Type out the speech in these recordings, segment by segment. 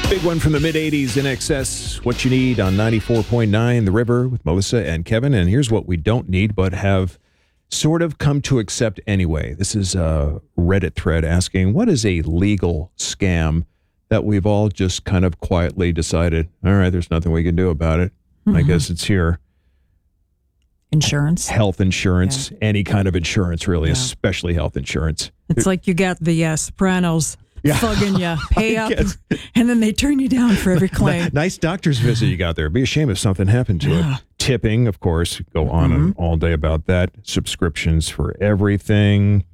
Big one from the mid-'80s, In Excess, What You Need on 94.9 The River with Melissa and Kevin. And here's what we don't need but have sort of come to accept anyway. This is a Reddit thread asking, what is a legal scam that we've all just kind of quietly decided, all right, there's nothing we can do about it. I guess it's here. Insurance. Health insurance, any kind of insurance, really, especially health insurance. It's like you got the Sopranos thugging you, pay up, and then they turn you down for every claim. Nice doctor's visit you got there. Be a shame if something happened to it. Tipping, of course, go on and all day about that. Subscriptions for everything.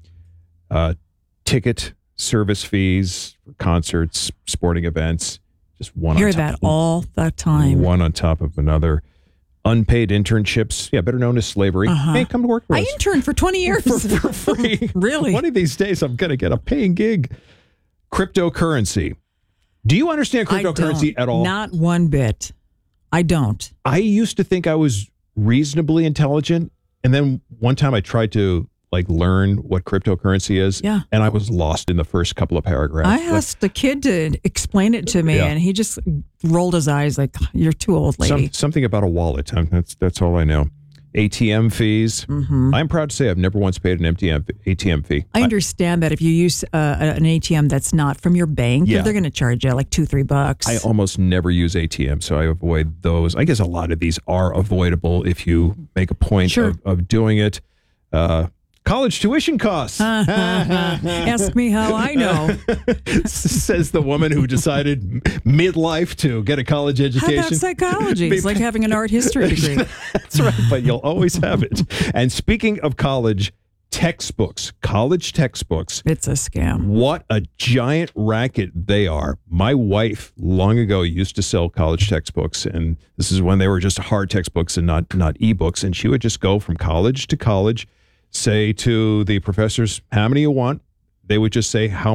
Ticket service fees for concerts, sporting events. Just one Hear that all the time. One on top of another. Unpaid internships, better known as slavery. Hey, come to work for us. I interned for 20 years. For free. Really? One of these days, I'm going to get a paying gig. Cryptocurrency. Do you understand cryptocurrency at all? Not one bit. I don't. I used to think I was reasonably intelligent. And then one time I tried to learn what cryptocurrency is. Yeah. And I was lost in the first couple of paragraphs. I asked the kid to explain it to me, and he just rolled his eyes like, you're too old, lady. Something about a wallet. That's all I know. ATM fees. I'm proud to say I've never once paid an ATM fee. I understand that if you use an ATM that's not from your bank, they're going to charge you like $2-3. I almost never use ATM, so I avoid those. I guess a lot of these are avoidable if you make a point of doing it. College tuition costs. Ask me how I know. Says the woman who decided midlife to get a college education. How about psychology? It's like having an art history degree. That's right, but you'll always have it. And speaking of college textbooks, it's a scam. What a giant racket they are. My wife long ago used to sell college textbooks, and this is when they were just hard textbooks and not ebooks. And she would just go from college to college, say to the professors, how many you want? They would just say how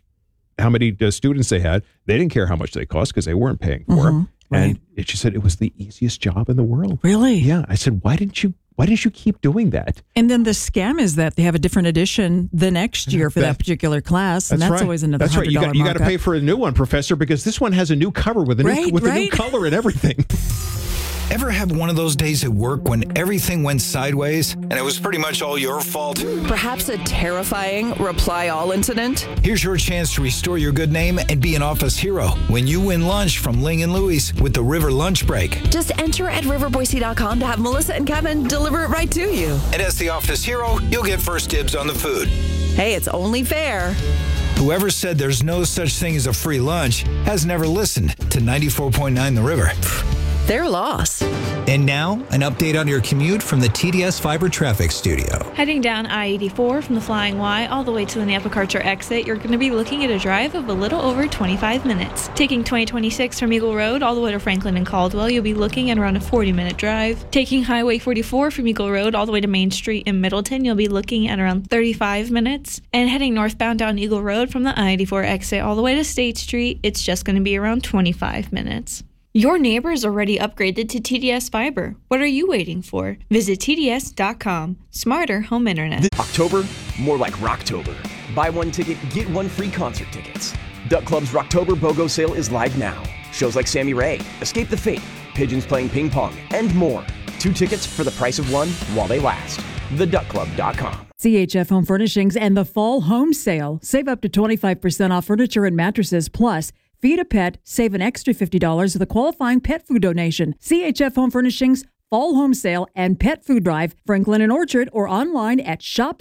many students they had. They didn't care how much they cost because they weren't paying for them. Right. And she said it was the easiest job in the world. Really? Yeah. I said, why didn't you keep doing that? And then the scam is that they have a different edition the next year for that particular class, and that's always another $100 That's right. You got to pay for a new one, professor, because this one has a new cover with a new color and everything. Ever have one of those days at work when everything went sideways and it was pretty much all your fault? Perhaps a terrifying reply all incident? Here's your chance to restore your good name and be an office hero when you win lunch from Ling & Louie's with the River Lunch Break. Just enter at riverboise.com to have Melissa and Kevin deliver it right to you. And as the office hero, you'll get first dibs on the food. Hey, it's only fair. Whoever said there's no such thing as a free lunch has never listened to 94.9 The River. Their loss. And now, an update on your commute from the TDS Fiber Traffic Studio. Heading down I-84 from the Flying Y all the way to the Napa Karcher exit, you're going to be looking at a drive of a little over 25 minutes. Taking 2026 from Eagle Road all the way to Franklin and Caldwell, you'll be looking at around a 40-minute drive. Taking Highway 44 from Eagle Road all the way to Main Street in Middleton, you'll be looking at around 35 minutes. And heading northbound down Eagle Road from the I-84 exit all the way to State Street, it's just going to be around 25 minutes. Your neighbors already upgraded to TDS Fiber. What are you waiting for? Visit TDS.com. Smarter home internet. October? More like Rocktober. Buy one ticket, get one free concert tickets. Duck Club's Rocktober BOGO sale is live now. Shows like Sammy Ray, Escape the Fate, Pigeons playing ping pong, and more. 2 tickets for the price of one while they last. TheDuckClub.com. CHF Home Furnishings and the Fall Home Sale. Save up to 25% off furniture and mattresses. Plus, feed a pet, save an extra $50 with a qualifying pet food donation. CHF Home Furnishings, Fall Home Sale, and Pet Food Drive, Franklin and Orchard, or online at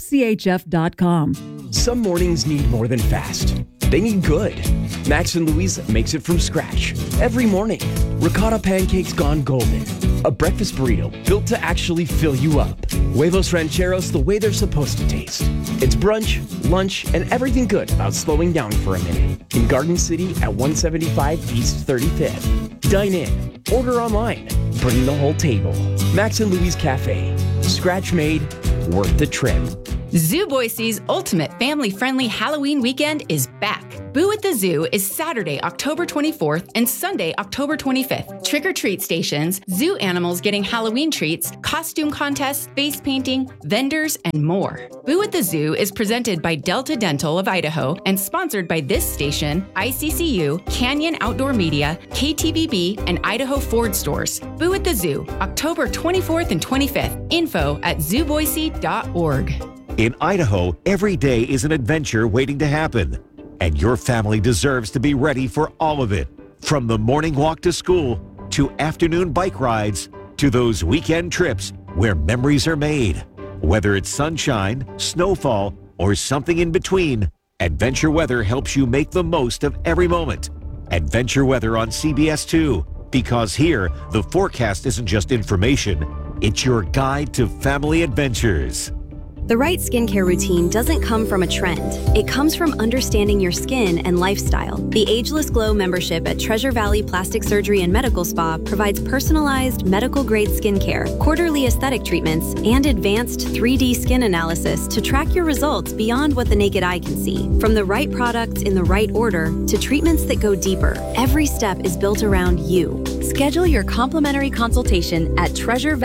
shopchf.com. Some mornings need more than fast. They need good. Max and Louise makes it from scratch every morning. Ricotta pancakes gone golden. A breakfast burrito built to actually fill you up. Huevos rancheros the way they're supposed to taste. It's brunch, lunch, and everything good about slowing down for a minute. In Garden City at 175 East 35th. Dine in. Order online. Bring the whole table. Max and Louise Cafe. Scratch made, worth the trip. Zoo Boise's ultimate family-friendly Halloween weekend is back. Boo at the Zoo is Saturday, October 24th and Sunday, October 25th. Trick-or-treat stations, zoo animals getting Halloween treats, costume contests, face painting, vendors, and more. Boo at the Zoo is presented by Delta Dental of Idaho and sponsored by this station, ICCU, Canyon Outdoor Media, KTVB, and Idaho Ford Stores. Boo at the Zoo, October 24th and 25th. Info at zooboise.org. In Idaho, every day is an adventure waiting to happen, and your family deserves to be ready for all of it. From the morning walk to school, to afternoon bike rides, to those weekend trips where memories are made. Whether it's sunshine, snowfall, or something in between, Adventure Weather helps you make the most of every moment. Adventure Weather on CBS 2, because here, the forecast isn't just information, it's your guide to family adventures. The right skincare routine doesn't come from a trend. It comes from understanding your skin and lifestyle. The Ageless Glow membership at Treasure Valley Plastic Surgery and Medical Spa provides personalized medical-grade skincare, quarterly aesthetic treatments, and advanced 3D skin analysis to track your results beyond what the naked eye can see. From the right products in the right order to treatments that go deeper, every step is built around you. Schedule your complimentary consultation at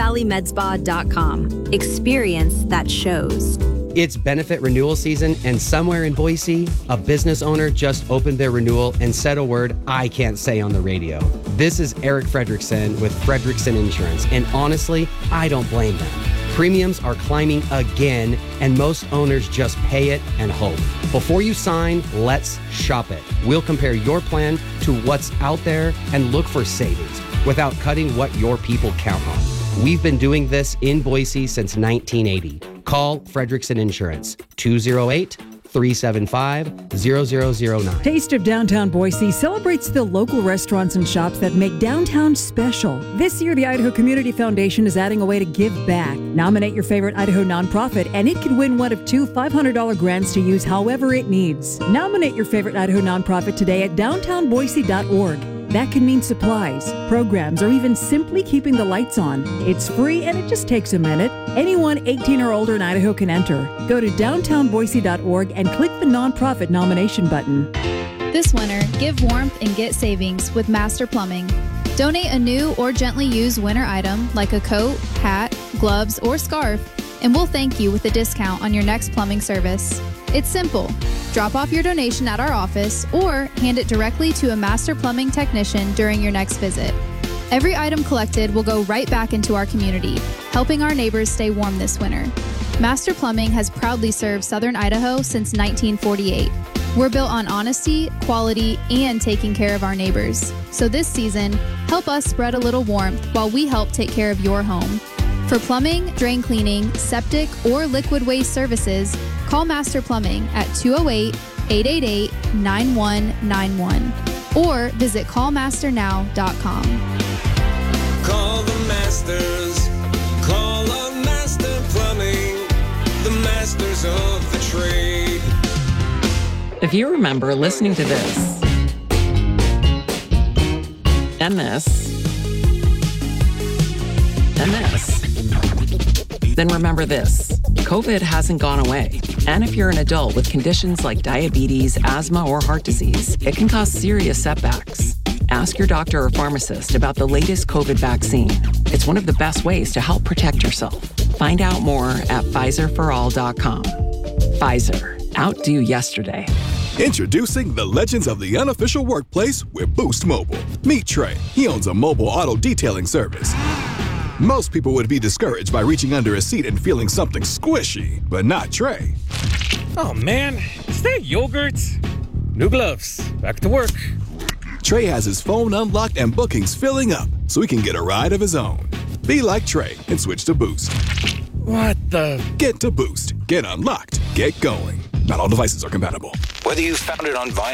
treasurevalleymedspa.com. Experience that shows. It's benefit renewal season, and somewhere in Boise, a business owner just opened their renewal and said a word I can't say on the radio. This is Eric Fredrickson with Fredrickson Insurance, and honestly, I don't blame them. Premiums are climbing again, and most owners just pay it and hope. Before you sign, let's shop it. We'll compare your plan to what's out there and look for savings without cutting what your people count on. We've been doing this in Boise since 1980. Call Fredrickson Insurance, 208-375-0009. Taste of Downtown Boise celebrates the local restaurants and shops that make downtown special. This year, the Idaho Community Foundation is adding a way to give back. Nominate your favorite Idaho nonprofit, and it can win one of two $500 grants to use however it needs. Nominate your favorite Idaho nonprofit today at downtownboise.org. That can mean supplies, programs, or even simply keeping the lights on. It's free and it just takes a minute. Anyone 18 or older in Idaho can enter. Go to downtownboise.org and click the nonprofit nomination button. This winter, give warmth and get savings with Master Plumbing. Donate a new or gently used winter item like a coat, hat, gloves, or scarf, and we'll thank you with a discount on your next plumbing service. It's simple. Drop off your donation at our office or hand it directly to a Master Plumbing technician during your next visit. Every item collected will go right back into our community, helping our neighbors stay warm this winter. Master Plumbing has proudly served Southern Idaho since 1948. We're built on honesty, quality, and taking care of our neighbors. So this season, help us spread a little warmth while we help take care of your home. For plumbing, drain cleaning, septic, or liquid waste services, call Master Plumbing at 208-888-9191 or visit callmasternow.com. Call the masters. Call on Master Plumbing, the masters of the trade. If you remember listening to this and this and this, then remember this. COVID hasn't gone away. And if you're an adult with conditions like diabetes, asthma, or heart disease, it can cause serious setbacks. Ask your doctor or pharmacist about the latest COVID vaccine. It's one of the best ways to help protect yourself. Find out more at PfizerForAll.com. Pfizer. Outdo yesterday. Introducing the legends of the unofficial workplace with Boost Mobile. Meet Trey. He owns a mobile auto detailing service. Most people would be discouraged by reaching under a seat and feeling something squishy, but not Trey. Oh man, is that yogurt? New gloves. Back to work. Trey has his phone unlocked and bookings filling up, so he can get a ride of his own. Be like Trey and switch to Boost. What the? Get to Boost. Get unlocked. Get going. Not all devices are compatible. Whether you found it on Vine